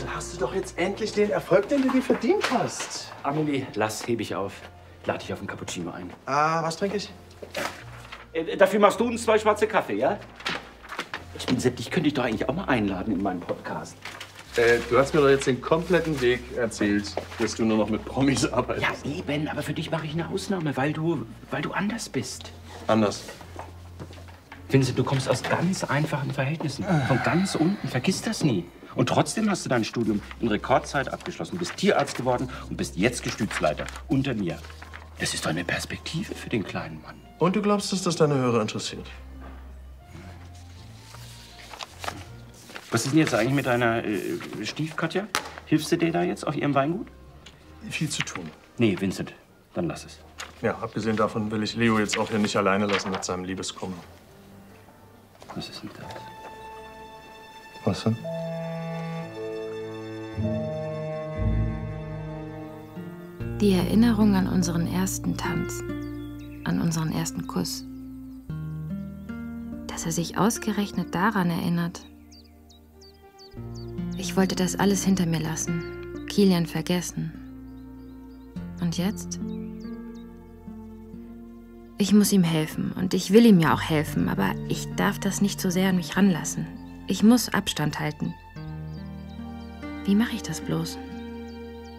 Dann hast du doch jetzt endlich den Erfolg, den du dir verdient hast. Amelie, lass, hebe ich auf. Lade dich auf einen Cappuccino ein. Ah, was trinke ich? Dafür machst du uns 2 schwarze Kaffee, ja? Ich bin Sepp, dich könnte ich doch eigentlich auch mal einladen in meinen Podcast. Du hast mir doch jetzt den kompletten Weg erzählt, dass du nur noch mit Promis arbeitest. Ja, eben, aber für dich mache ich eine Ausnahme, weil du anders bist. Anders. Vincent, du kommst aus ganz einfachen Verhältnissen. Von ganz unten. Vergiss das nie. Und trotzdem hast du dein Studium in Rekordzeit abgeschlossen, bist Tierarzt geworden und bist jetzt Gestütsleiter. Unter mir. Das ist doch eine Perspektive für den kleinen Mann. Und du glaubst, dass das deine Hörer interessiert? Was ist denn jetzt eigentlich mit deiner Stiefkatja? Hilfst du dir da jetzt auf ihrem Weingut? Viel zu tun. Nee, Vincent, dann lass es. Ja, abgesehen davon will ich Leo jetzt auch hier nicht alleine lassen mit seinem Liebeskummer. Was ist denn das? Was denn? Die Erinnerung an unseren ersten Tanz, an unseren ersten Kuss. Dass er sich ausgerechnet daran erinnert. Ich wollte das alles hinter mir lassen, Kilian vergessen. Und jetzt? Ich muss ihm helfen und ich will ihm ja auch helfen, aber ich darf das nicht so sehr an mich ranlassen. Ich muss Abstand halten. Wie mache ich das bloß?